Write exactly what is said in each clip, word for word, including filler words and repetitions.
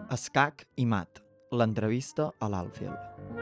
Escac i mat, l'entrevista a l'Alfield.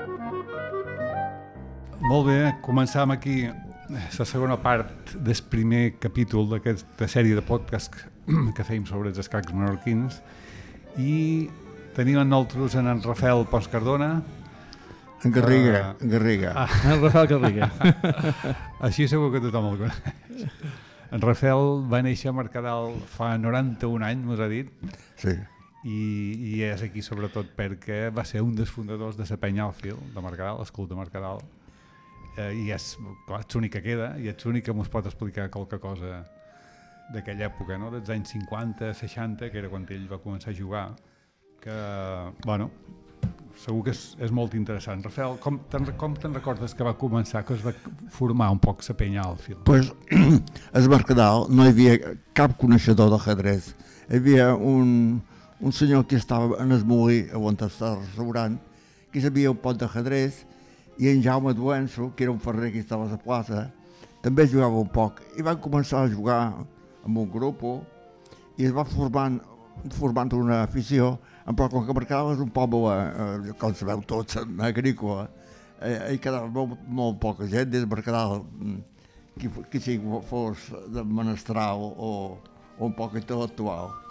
Molt bé, començàvem aquí la segona part del primer capítol d'aquesta sèrie de podcast que fèiem sobre els escacs menorquins i tenim amb nosaltres en Rafael Pons Cardona. En Garriga, en Garriga. Ah, en Rafael Garriga. Així segur que tothom el coneix. En Rafael va néixer a Mercadal fa noranta-un anys, m'ho ha dit. Sí. I, i és aquí sobretot perquè va ser un dels fundadors de la penya Alfield de Mercadal, el club de Mercadal. Eh, I és, clar, ets l'únic que queda i ets l'únic que ens pot explicar qualque cosa d'aquella època, no? Dels anys cinquanta, seixanta, que era quan ell va començar a jugar, que, bueno, segur que és, és molt interessant. Rafael, com te'n, com te'n recordes que va començar, que es va formar un poc la penya Alfield? Pues, a Mercadal no hi havia cap coneixedor d'ajedrez. Hi havia un, un senyor que estava en el molí, on estava el restaurant, que sabia un poc d'ajedrez, i en Jaume Duenso, que era un ferrer que estava a la plaça, també jugava un poc. I van començar a jugar amb un grup i es va formant, formant una afició, però com que Mercadal és un poble, eh, com sabeu tots, agrícola, eh, hi quedava molt, molt poca gent des de Mercadal, que, que si fos de menestral o, o un poc intel·lectual.